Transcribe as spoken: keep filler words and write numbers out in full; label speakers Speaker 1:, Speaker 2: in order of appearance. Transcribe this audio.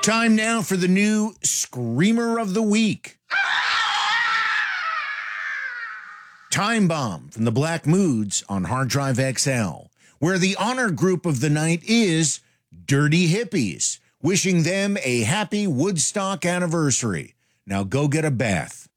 Speaker 1: Time now for the new Screamer of the Week. Time Bomb from the Black Moods on Hard Drive X L, where the honor group of the night is Dirty Hippies, wishing them a happy Woodstock anniversary. Now go get a bath.